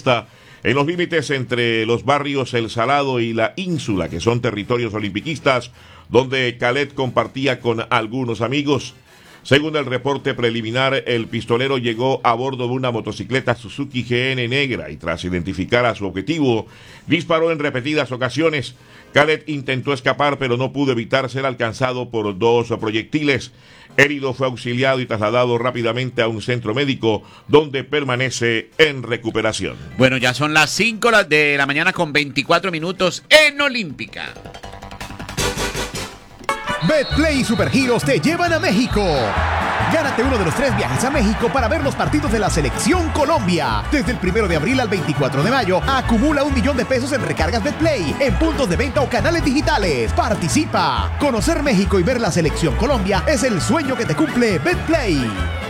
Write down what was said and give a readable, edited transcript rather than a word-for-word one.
fiesta en los límites entre los barrios El Salado y La Ínsula, que son territorios olimpiquistas, donde Khaled compartía con algunos amigos. Según el reporte preliminar, el pistolero llegó a bordo de una motocicleta Suzuki GN negra y tras identificar a su objetivo, disparó en repetidas ocasiones. Khaled intentó escapar, pero no pudo evitar ser alcanzado por 2 proyectiles. Herido, fue auxiliado y trasladado rápidamente a un centro médico donde permanece en recuperación. Bueno, ya son las 5 de la mañana con 24 minutos en Olímpica. Betplay y Supergiros te llevan a México. Gánate uno de los 3 viajes a México para ver los partidos de la Selección Colombia. Desde el 1 de abril al 24 de mayo, acumula $1 millón en recargas Betplay, en puntos de venta o canales digitales. ¡Participa! Conocer México y ver la Selección Colombia es el sueño que te cumple Betplay.